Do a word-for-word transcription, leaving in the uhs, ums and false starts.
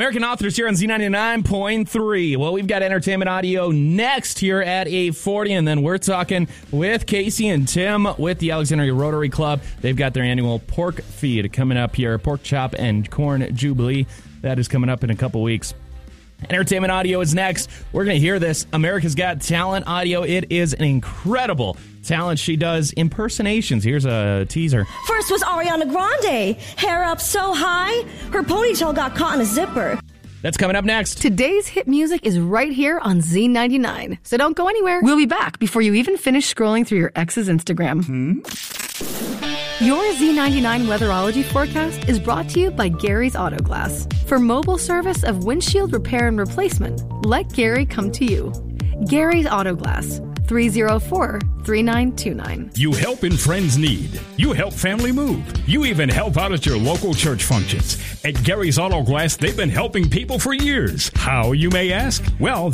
American Authors here on Z ninety-nine point three. Well, we've got entertainment audio next here at eight forty, and then we're talking with Casey and Tim with the Alexandria Rotary Club. They've got their annual pork feed coming up here, pork chop and corn jubilee. That is coming up in a couple weeks. Entertainment audio is next. We're going to hear this America's Got Talent audio. It is an incredible talent. She does impersonations. Here's a teaser. First was Ariana Grande. Hair up so high, her ponytail got caught in a zipper. That's coming up next. Today's hit music is right here on Z ninety-nine, so don't go anywhere. We'll be back before you even finish scrolling through your ex's Instagram. Hmm? Your Z ninety-nine weatherology forecast is brought to you by Gary's Auto Glass. For mobile service of windshield repair and replacement, let Gary come to you. Gary's Auto Glass, three oh four, three nine two nine. You help in friends' need. You help family move. You even help out at your local church functions. At Gary's Auto Glass, they've been helping people for years. How, you may ask? Well,